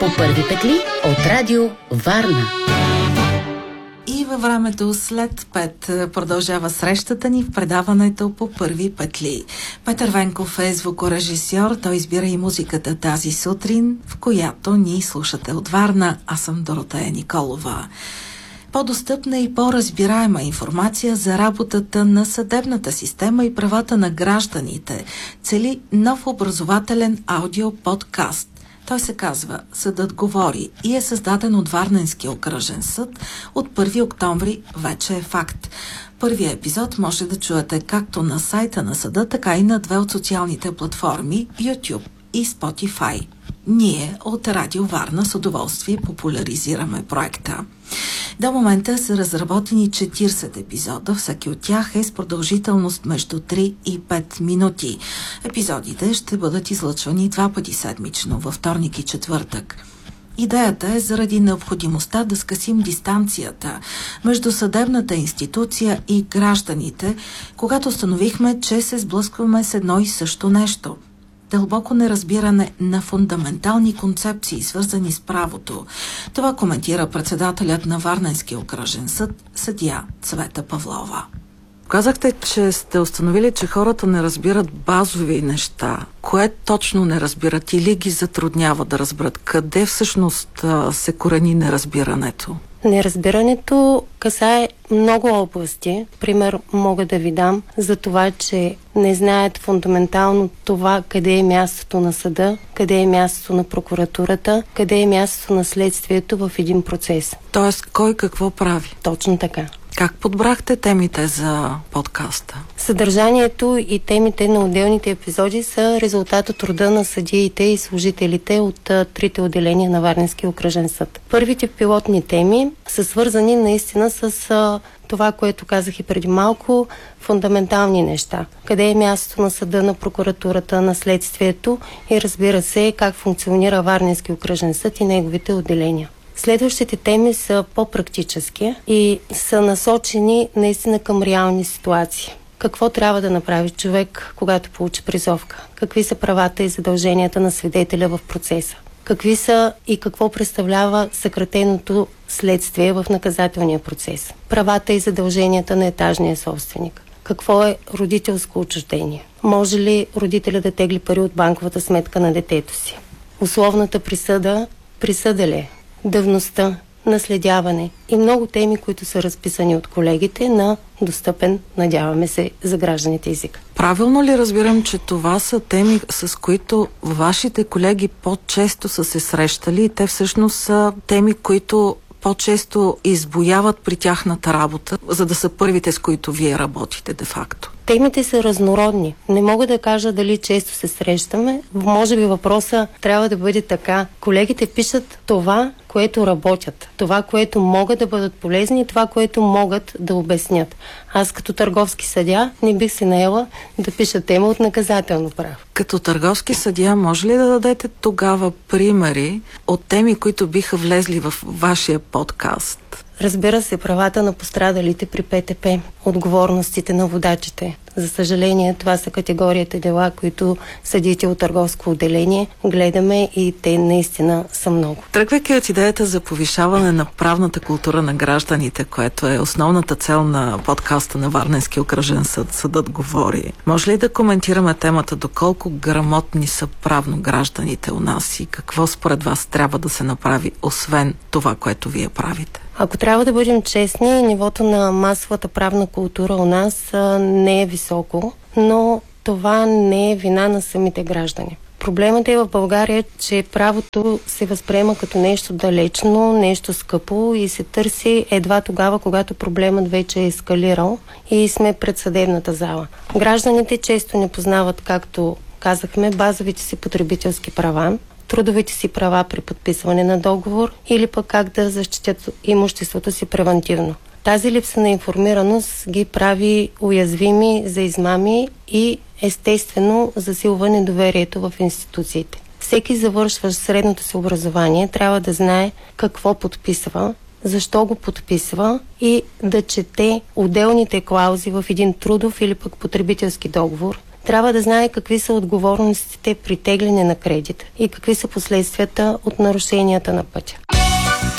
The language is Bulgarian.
По първи петли от Радио Варна. И във времето след 5 продължава срещата ни в предаването По първи петли. Петър Венков е звукорежисьор. Той избира и музиката тази сутрин, в която ни слушате от Варна. Аз съм Доротея Николова. По-достъпна и по-разбираема информация за работата на съдебната система и правата на гражданите цели нов образователен аудиоподкаст. Той се казва "Съдът говори" и е създаден от Варненския окръжен съд. От 1 октомври вече е факт. Първият епизод може да чуете както на сайта на съда, така и на 2 от социалните платформи YouTube и Spotify. Ние от Радио Варна с удоволствие популяризираме проекта. До момента са разработени 40 епизода, всеки от тях е с продължителност между 3 и 5 минути. Епизодите ще бъдат излъчвани 2 пъти седмично, във вторник и четвъртък. Идеята е заради необходимостта да скъсим дистанцията между съдебната институция и гражданите, когато установихме, че се сблъскваме с едно и също нещо – дълбоко неразбиране на фундаментални концепции, свързани с правото. Това коментира председателят на Варненския окръжен съд, съдия Цвета Павлова. Казахте, че сте установили, че хората не разбират базови неща. Кое точно не разбират или ги затруднява да разберат? Къде всъщност се корени неразбирането? Неразбирането касае много области. Пример мога да ви дам за това, че не знаят фундаментално това къде е мястото на съда, къде е мястото на прокуратурата, къде е мястото на следствието в един процес. Тоест, кой какво прави? Точно така. Как подбрахте темите за подкаста? Съдържанието и темите на отделните епизоди са резултат от труда на съдиите и служителите от 3 отделения на Варненския окръжен съд. Първите пилотни теми са свързани наистина с това, което казах и преди малко, фундаментални неща. Къде е мястото на съда, на прокуратурата, на следствието и разбира се как функционира Варненския окръжен съд и неговите отделения. Следващите теми са по-практически и са насочени наистина към реални ситуации. Какво трябва да направи човек, когато получи призовка? Какви са правата и задълженията на свидетеля в процеса? Какви са и какво представлява съкратеното следствие в наказателния процес? Правата и задълженията на етажния собственик? Какво е родителско отчуждение? Може ли родителя да тегли пари от банковата сметка на детето си? Условната присъда ли е? Давността, наследяване и много теми, които са разписани от колегите на достъпен, надяваме се, за гражданите език. Правилно ли разбирам, че това са теми, с които вашите колеги по-често са се срещали и те всъщност са теми, които по-често избояват при тяхната работа, за да са първите, с които вие работите де-факто? Темите са разнородни. Не мога да кажа дали често се срещаме. Може би въпроса трябва да бъде така. Колегите пишат това, което работят. Това, което могат да бъдат полезни и това, което могат да обяснят. Аз като търговски съдия не бих се наела да пиша тема от наказателно право. Като търговски съдия може ли да дадете тогава примери от теми, които биха влезли в вашия подкаст? Разбира се, правата на пострадалите при ПТП, отговорностите на водачите. За съжаление, това са категорията дела, които съдиите от търговско отделение гледаме и те наистина са много. Тръгвайки от идеята за повишаване на правната култура на гражданите, което е основната цел на подкаста на Варненския окръжен съд, Съдът говори, може ли да коментираме темата доколко грамотни са правно гражданите у нас и какво според вас трябва да се направи, освен това, което вие правите? Ако трябва да бъдем честни, нивото на масовата правна култура у нас не е високо, но това не е вина на самите граждани. Проблемът е в България, че правото се възприема като нещо далечно, нещо скъпо и се търси едва тогава, когато проблемът вече е ескалирал и сме пред съдебната зала. Гражданите често не познават, както казахме, базовите си потребителски права, трудовите си права при подписване на договор или пък как да защитят имуществото си превантивно. Тази липса на информираност ги прави уязвими за измами и естествено засилва недоверието в институциите. Всеки завършващ средното си образование трябва да знае какво подписва, защо го подписва и да чете отделните клаузи в един трудов или пък потребителски договор, трябва да знае какви са отговорностите при тегляне на кредит и какви са последствията от нарушенията на пътя.